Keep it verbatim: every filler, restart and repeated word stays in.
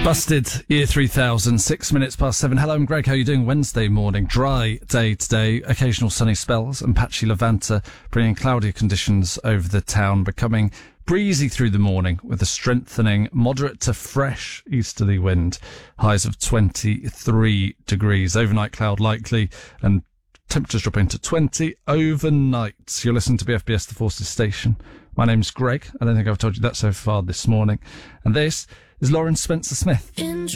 Busted, year three thousand, six minutes past seven. Hello, I'm Greg. How are you doing? Wednesday morning. Dry day today. Occasional sunny spells and patchy Levanta, bringing cloudy conditions over the town, becoming breezy through the morning with a strengthening moderate to fresh easterly wind. Highs of twenty-three degrees. Overnight cloud likely and temperatures dropping to twenty overnight. You're listening to B F B S The Forces Station. My name's Greg. I don't think I've told you that so far this morning. And this is Lauren Spencer-Smith.